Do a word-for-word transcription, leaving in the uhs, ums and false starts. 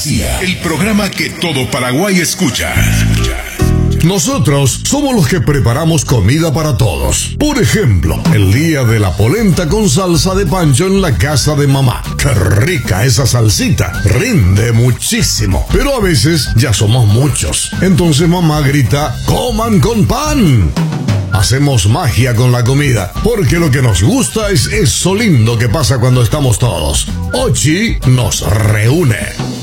Fantasía, el programa que todo Paraguay escucha. Nosotros somos los que preparamos comida para todos. Por ejemplo, el día de la polenta con salsa de pancho en la casa de mamá. ¡Qué rica esa salsita! Rinde muchísimo. Pero a veces ya somos muchos. Entonces mamá grita, ¡coman con pan! Hacemos magia con la comida, porque lo que nos gusta es eso lindo que pasa cuando estamos todos. Ochi nos reúne.